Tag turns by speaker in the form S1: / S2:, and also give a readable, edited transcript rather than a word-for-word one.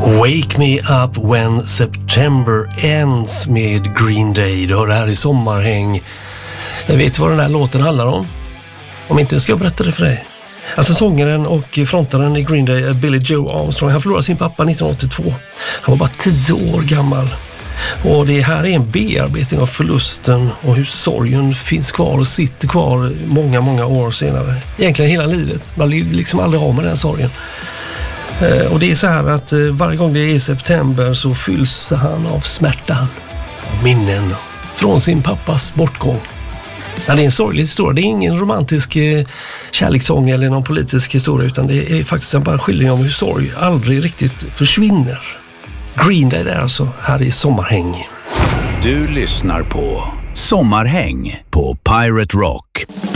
S1: Wake Me Up When September Ends med Green Day. Du hör det här i sommarhäng. Jag vet vad den här låten handlar om. Om inte ska jag berätta det för dig. Alltså sångaren och frontaren i Green Day, Billy Joe Armstrong, han förlorade sin pappa 1982. Han var bara 10 år gammal. Och det här är en bearbetning av förlusten och hur sorgen finns kvar och sitter kvar många, många år senare. Egentligen hela livet. Man blir liksom aldrig av med den sorgen. Och det är så här att varje gång det är september så fylls han av smärtan och minnen från sin pappas bortgång. Ja, det är en sorglig historia. Det är ingen romantisk kärlekssång eller någon politisk historia, utan det är faktiskt bara en skildring om hur sorg aldrig riktigt försvinner. Green Day är alltså här i sommarhäng.
S2: Du lyssnar på Sommarhäng på Pirate Rock.